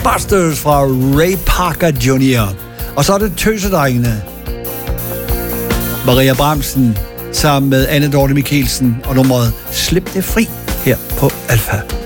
Busters fra Ray Parker Jr. Og så er det Tøsedrengene. Maria Bramsen sammen med Anne Dorte Mikkelsen og nummeret Slip det fri her på Alpha.